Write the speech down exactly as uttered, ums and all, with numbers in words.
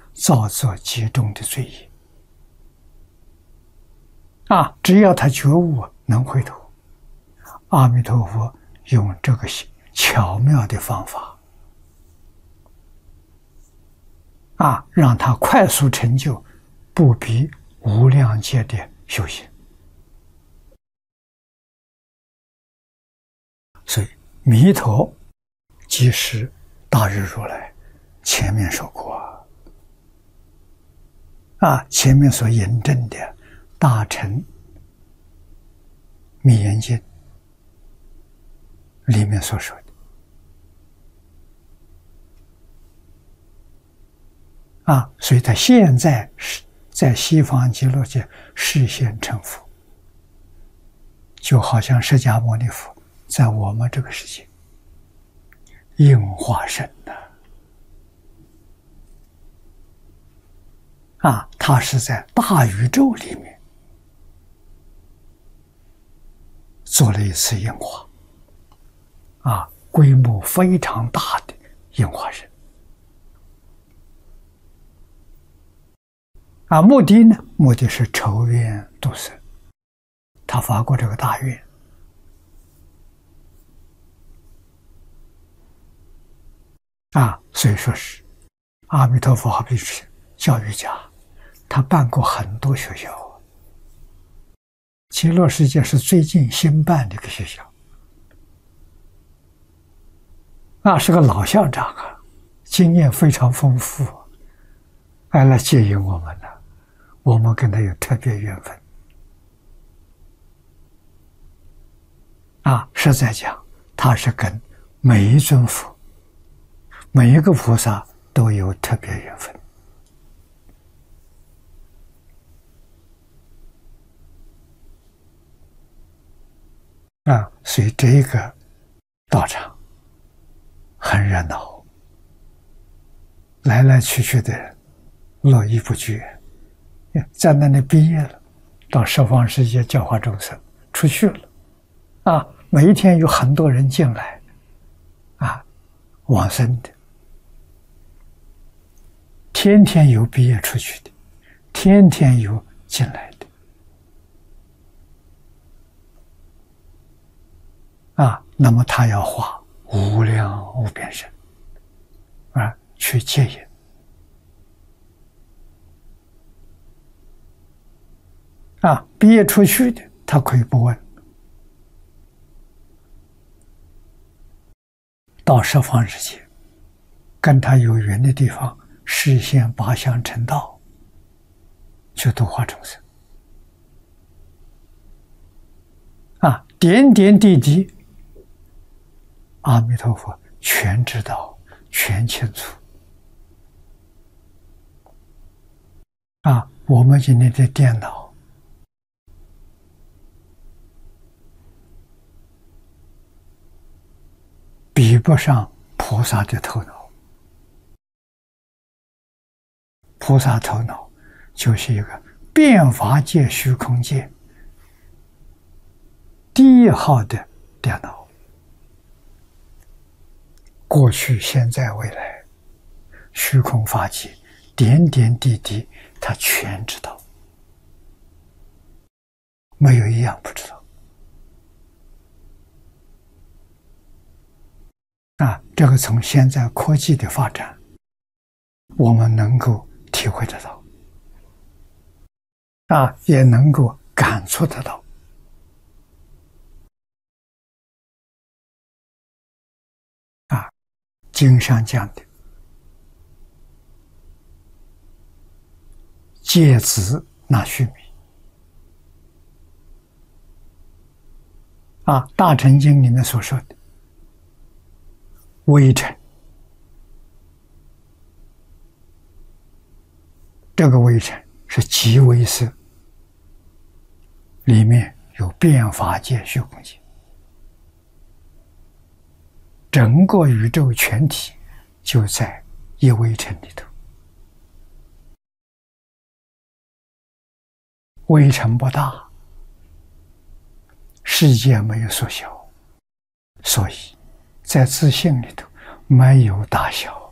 造作极重的罪业。啊，只要他觉悟能回头，阿弥陀佛用这个巧妙的方法，啊，让他快速成就，不比无量劫的修行。所以弥陀即是大日如来，前面说过啊，前面所引证的大乘密严经里面所说的啊，所以他现在是在西方极乐界示现成佛，就好像释迦牟尼佛在我们这个世界应化身的啊，他是在大宇宙里面做了一次应化啊，规模非常大的应化身啊，目的呢？目的是筹愿度生，他发过这个大愿啊，所以说是阿弥陀佛好比是教育家，他办过很多学校。极乐世界是最近新办的一个学校，啊，是个老校长啊，经验非常丰富，还来接引我们了，我们跟他有特别缘分。啊，实在讲，他是跟每一尊佛、每一个菩萨都有特别缘分。啊，所以这个道场很热闹，来来去去的人络绎不绝。在那里毕业了，到十方世界教化众生，出去了，啊，每一天有很多人进来，啊，往生的，天天有毕业出去的，天天有进来的。啊，那么他要花无量无边身啊去接引啊，毕业出去的他可以不问，到十方世界跟他有缘的地方示现八相成道，去度化众生啊，点点滴滴阿弥陀佛全知道，全清楚啊！我们今天的电脑比不上菩萨的头脑，菩萨头脑就是一个变法界虚空界第一号的电脑。过去、现在、未来，虚空法界，点点滴滴，他全知道，没有一样不知道。啊，这个从现在科技的发展，我们能够体会得到，啊，也能够感触得到。经上讲的芥子那须弥啊，大乘经里面所说的微尘，这个微尘是极微色，里面有变法界虚空界，整个宇宙全体就在一微尘里头，微尘不大，世界没有缩小，所以在自性里头没有大小。